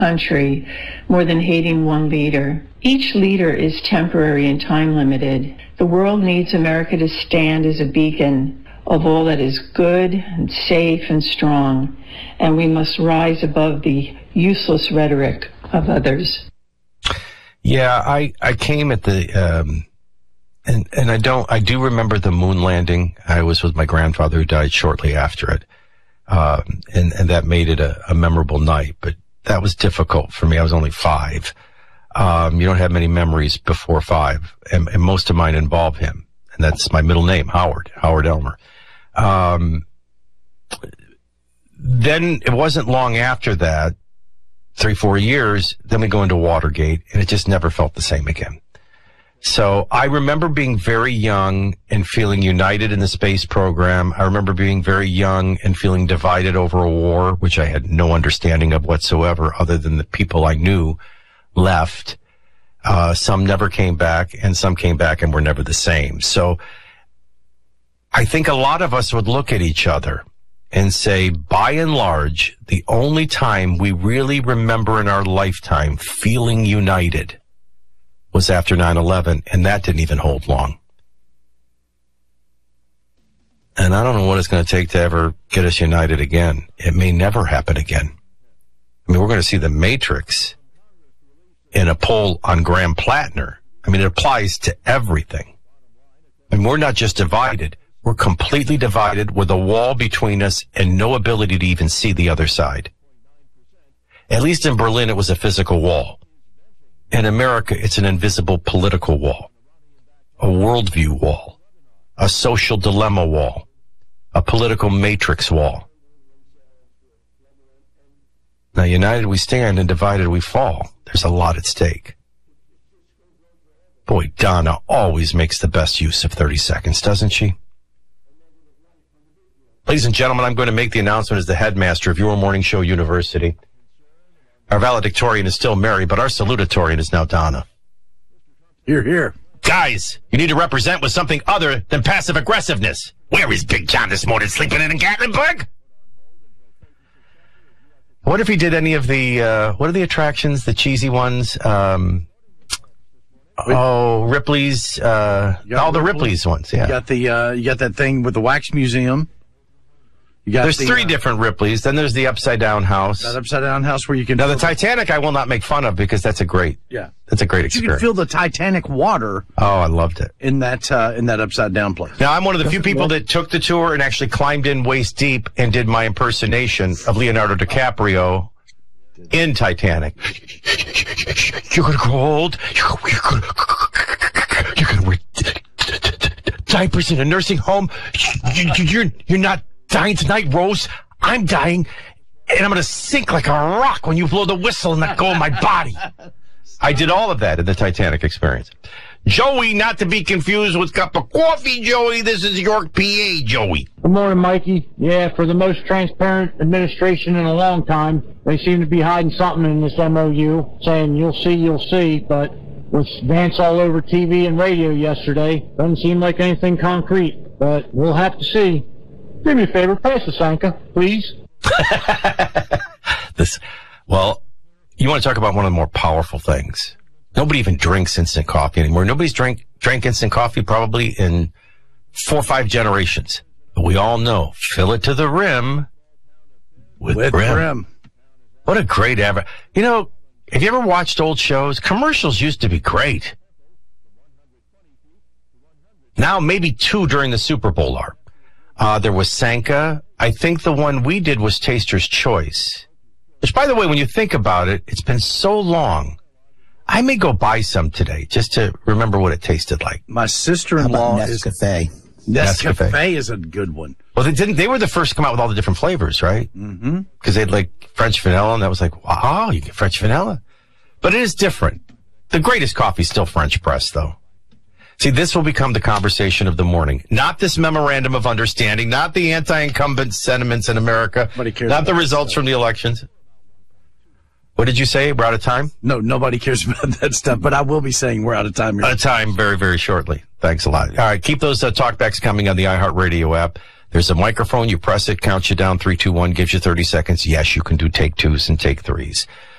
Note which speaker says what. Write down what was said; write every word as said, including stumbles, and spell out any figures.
Speaker 1: country more than hating one leader. Each leader is temporary and time limited. The world needs America to stand as a beacon of all that is good and safe and strong, and we must rise above the useless rhetoric of others.
Speaker 2: Yeah, I, I came at the, um, and, and I don't, I do remember the moon landing. I was with my grandfather who died shortly after it. Um, and, and that made it a, a memorable night, but that was difficult for me. I was only five. Um, you don't have many memories before five, and, and most of mine involve him. And that's my middle name, Howard, Howard Elmer. Um, then it wasn't long after that, three, four years, then we go into Watergate, and it just never felt the same again. So I remember being very young and feeling united in the space program. I remember being very young and feeling divided over a war, which I had no understanding of whatsoever, other than the people I knew left. Uh, some never came back, and some came back and were never the same. So I think a lot of us would look at each other and say, by and large, the only time we really remember in our lifetime feeling united was after nine eleven, and that didn't even hold long. And I don't know what it's going to take to ever get us united again. It may never happen again. I mean, we're going to see the Matrix in a poll on Graham Plattner. I mean, it applies to everything. And we're not just divided. We're completely divided with a wall between us and no ability to even see the other side. At least in Berlin, it was a physical wall. In America, it's an invisible political wall, a worldview wall, a social dilemma wall, a political matrix wall. Now, united we stand and divided we fall. There's a lot at stake. Boy, Donna always makes the best use of thirty seconds, doesn't she? Ladies and gentlemen, I'm going to make the announcement as the headmaster of your morning show university. Our valedictorian is still Mary, but our salutatorian is now Donna.
Speaker 3: Here, here.
Speaker 2: Guys, you need to represent with something other than passive aggressiveness. Where is Big John this morning, sleeping in Gatlinburg? What if he did any of the, uh, what are the attractions, the cheesy ones? Um, oh, Ripley's, uh, all the Ripley's ones, yeah.
Speaker 3: You got the, uh, you got that thing with the wax museum. You got
Speaker 2: there's
Speaker 3: the,
Speaker 2: three
Speaker 3: uh,
Speaker 2: different Ripleys. Then there's the Upside Down House.
Speaker 3: That Upside Down House where you can...
Speaker 2: Now, the Titanic I will not make fun of because that's a great...
Speaker 3: Yeah.
Speaker 2: That's a great
Speaker 3: You
Speaker 2: experience.
Speaker 3: can feel the Titanic water...
Speaker 2: Oh, I loved it.
Speaker 3: ...in that, uh, in that Upside Down place.
Speaker 2: Now, I'm one of the few people that took the tour and actually climbed in waist deep and did my impersonation of Leonardo DiCaprio in Titanic. You're going to grow old. You're going to wear diapers in a nursing home. You're, you're not dying tonight, Rose. I'm dying, and I'm going to sink like a rock when you blow the whistle and let go of my body. I did all of that in the Titanic experience. Joey, not to be confused with cup of coffee, Joey. This is York, P A, Joey.
Speaker 4: Good morning, Mikey. Yeah, for the most transparent administration in a long time, they seem to be hiding something in this M O U, saying you'll see, you'll see, but with Vance all over T V and radio yesterday, doesn't seem like anything concrete, but we'll have to see. Do me a favor, pass the Sanka, please.
Speaker 2: This, well, you want to talk about one of the more powerful things. Nobody even drinks instant coffee anymore. Nobody's drank, drank instant coffee probably in four or five generations. But we all know, fill it to the rim with,
Speaker 3: With
Speaker 2: Brim.
Speaker 3: Brim.
Speaker 2: What a great advert. You know, have you ever watched old shows? Commercials used to be great. Now maybe two during the Super Bowl are. Uh, there was Sanka. I think the one we did was Taster's Choice. Which, by the way, when you think about it, it's been so long. I may go buy some today just to remember what it tasted like.
Speaker 3: My sister-in-law is...
Speaker 5: Nescafe.
Speaker 3: Nescafe.
Speaker 2: Nescafe
Speaker 3: is a good one.
Speaker 2: Well, they didn't. They were the first to come out with all the different flavors, right?
Speaker 3: Mm-hmm.
Speaker 2: Because they had like French vanilla, and that was like, wow, you get French vanilla. But it is different. The greatest coffee is still French press, though. See, this will become the conversation of the morning. Not this memorandum of understanding, not the anti-incumbent sentiments in America,
Speaker 3: Nobody cares
Speaker 2: not the
Speaker 3: about
Speaker 2: results
Speaker 3: that.
Speaker 2: from the elections. What did you say? We're out of time?
Speaker 3: No, nobody cares about that stuff, but I will be saying we're out of time here.
Speaker 2: Out of time very, very shortly. Thanks a lot. All right, keep those uh, talkbacks coming on the iHeartRadio app. There's a microphone. You press it, counts you down, three, two, one, gives you thirty seconds. Yes, you can do take twos and take threes.